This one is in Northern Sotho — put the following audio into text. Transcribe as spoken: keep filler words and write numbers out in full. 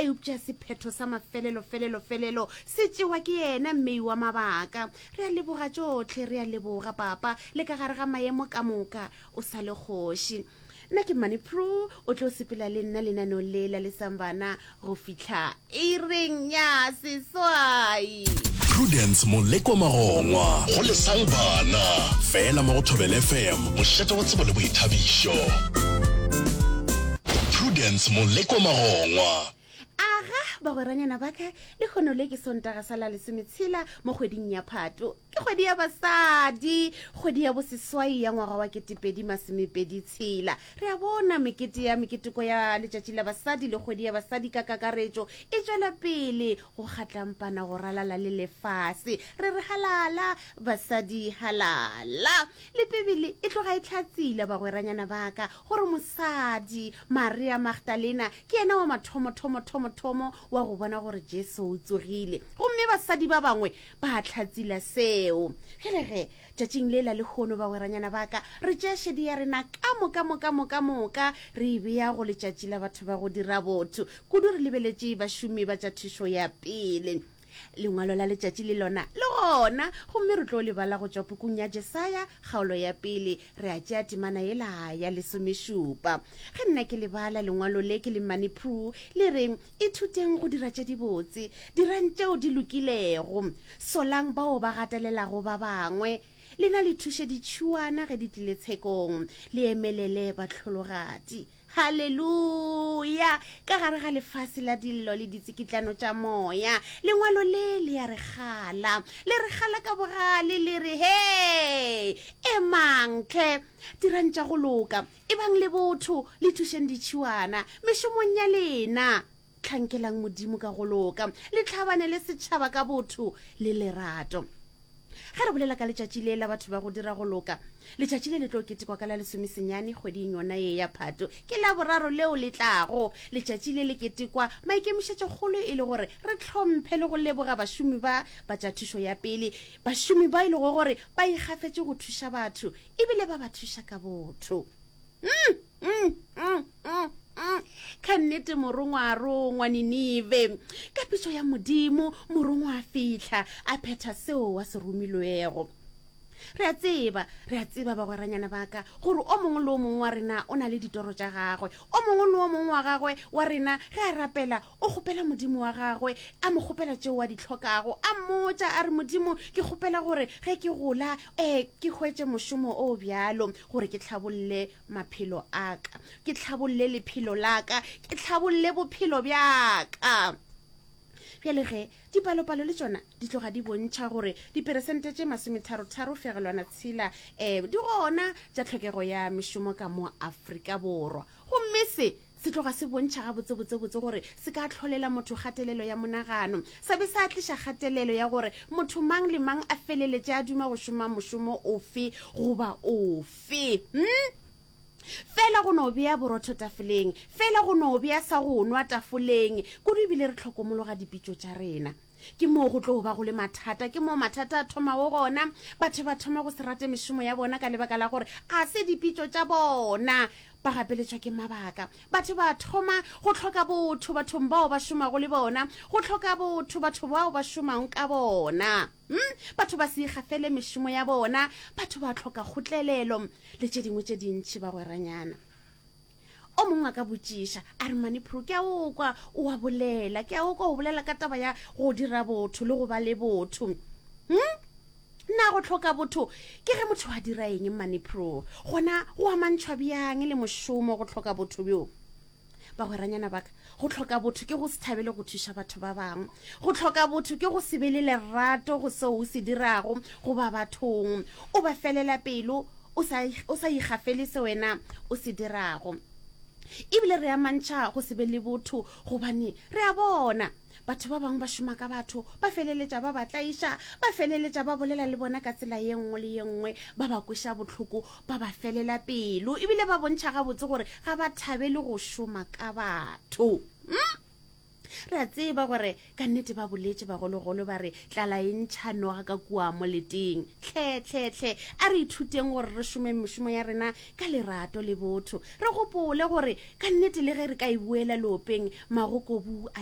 e upša sephetho sa mafelelo felelo felelo se tšewa ke yena mmei wa mabaka. Re a leboga tšotlhe, re a leboga papa le ka gare ga maemo ka moka o sa le kgoši. Nna ke Money Pro, o tlo sepela le nna lenaneo lela le sambana go fitlha e reng ya seswai. Prudence Moleko Magongwa go le sangbana fela mo go Thobela F M mošete go tsebo le boithabišo. Prudence Moleko Magongwa. Aga ba goranyana baka le khono le ke sontaga sala le semetshila mo kgweding ya Phato. Ke kgwedi ya basadi, kgwedi ya boseswai ya ngwaga wa ketepedi masemepedi tshela. Re a bona mekete ya meketeko ya letšatši la basadi le kgwedi ya basadi ka kakaretšo e tšwela pele go kgatlampana go ralala le lefase. Re re halala basadi halala. Le Bibele e tloga e tlhatsile ba goranyana baka gore mosadi Maria Magdalena ke ena wa mathomo thomo thomo thomo wa go bona gore Jesu o tsogile. Gomme basadi ba bangwe ba tlhatsila seo. Gelege tšatšing lela le kgono ba goranyana baka re tšea šedi ya rena ka moka moka moka moka re bea go letšatši la batho ba go dira botho kudu re lebeletše bašomi ba tša thušo ya pele. Lengwalo la letšatši le lona le gona gomme re tlo lebala go tšwa pukung ya Jesaya kgaolo ya pele re a tšea temana ela ya lesomešupa. Ge nna ke lebala lengwalo le ke le Money Pro le reng ithuteng go dira tša dibotse dirang tšeo di lokilego solang bao ba gatelelago ba bangwe lena le thuše ditšhuana ge di tlile tshekong le emelele batlhologadi. Haleluya ka gare ga lefase la dillo le ditsikitlano tša moya. Lengwalo le le ya re gala le re gala ka bogale le re he e mankle dirang tša go loka e bang le botho le thušeng ditšhuana mešomong ya lena tlhankelang modimo ka go loka le tlhabane le setšhaba ka botho le lerato. Ga re bolela ka letšatši le la batho ba go dira go loka letšatši le le tlo ketekwa ka la lesomesenyane kgweding yona ye ya Phato ke la boraro leo le tlago. Letšatši le le ketekwa maikemišetšo kgolo e le gore re tlhomphe le go leboga bašomi ba ba tša thušo ya pele bašomi ba ile go gore ba ikgafetše go thuša batho ebile ba ba thuša ka botho. mm, mm, mm, mm. Ka nnete morongwa a rongwa Ninive ka pitšo ya modimo morongwa a fihla a phetha seo wa se romilwego. Re a tseba re a tseba ba goranyana baka gore o mongwe le o mongwe wa rena o na le ditoro tša gagwe o mongwe le o mongwe wa gagwe wa rena ge a rapela o kgopela modimo wa gagwe a mo kgopela tšeo wa di tlhokago a mmotša a re modimo ke kgopela gore ge ke gola um ke hwetše mošomo o bjalo gore ke tlhabolle maphelo a ka ke tlhabolle lephelo la ka ke tlhabolle bophelo bjaka. Bjale ge dipalopalo le tšona di tloga di bontšha gore diperesente tše masometharotharo fegelwana tshela um di gona tša tlhokego ya mešomo ka mo Afrika Borwa. Gomme se se tloga se bontšha ga botsebotsebotse gore se ka tlholela motho kgatelelo ya monagano sa be sa tliša kgatelelo ya gore motho mang le mang a feleletše a duma go šoma mošomo ofe goba ofe. hmm? Fela go no bea borotho tafoleng fela go no bea sa go nwa tafoleng kudu ebile re tlhokomologa dipitšo tša rena. Ke mo go tlo ba go le mathata ke mo mathata a thoma go gona batho ba thoma go se rate mešomo ya bona ka lebaka la gore a se dipitšo tša bona ba gapeletšwa ke mabaka. Batho ba thoma go tlhoka botho bathong bao ba šomago le bona go tlhoka botho batho bao ba šomang ka bona. Hmm? Batho ba se ikgafele mešomo ya bona batho ba tlhoka kgotlelelo le tše dingwe tše dintši ba goranyana. O mongwe a ka botšiša a re Money Pro ke a o kwa o a bolela ke a o kwa o bolela ka taba ya go dira botho le go ba le botho. hmm? Na go tlhoka botho ke ge motho a dira eng Money Pro gona go amantšhwa bjang le mošomo go tlhoka botho bjo. Ba goranyana baka go tlhoka botho ke go se thabele go thuša batho ba bangwe go tlhoka botho ke go se be le lerato go seo o se dirago go ba bathong o ba felela pelo o sa ikgafele se wena o se dirago. Ebile re a mantšha go se be le botho gobane re a bona batho ba bangwe ba šoma ka batho ba feleletša ba ba tlaiša ba feleletša ba bolela le bona ka tsela ye nngwe le ye nngwe ba ba kweša botlhoko ba ba felela pelo ebile ba bontšha gabotse gore ga ba thabele go šoma ka batho. hmm? Re a tseba gore ka nnete ba boletše bagologolo ba re tlala e ntšha noga ka kua mo leteng tlhe tlhe tlhe a re ithuteng gore re šome mešomo ya rena ka lerato le botho re gopole gore ka nnete le ge re ka e buela leopeng magokobu